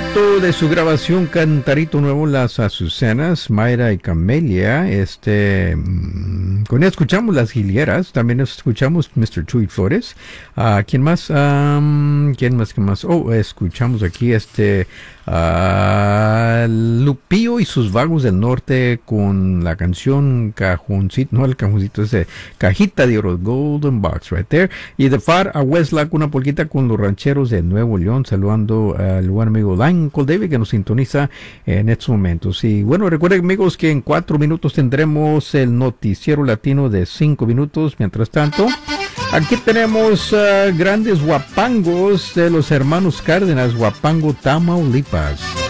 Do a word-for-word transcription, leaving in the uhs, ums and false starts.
fragmento de su grabación Cantarito Nuevo, Las Azucenas, Mayra y Camelia. Este, mm, con ella escuchamos Las Gilieras, también escuchamos mister Chuy Flores. Uh, ¿Quién más? Um, ¿Quién más? ¿Quién más? Oh, escuchamos aquí este uh, Lupillo y sus Vagos del Norte con la canción Cajoncito, no el cajoncito, ese Cajita de Oro, Golden Box, right there. Y de Far a Westlack, una polquita con los rancheros de Nuevo León, saludando al buen amigo Uncle David que nos sintoniza en estos momentos. Y bueno, recuerden amigos que en cuatro minutos tendremos el noticiero latino de cinco minutos. Mientras tanto, aquí tenemos uh, grandes guapangos de los hermanos Cárdenas, Guapango, Tamaulipas.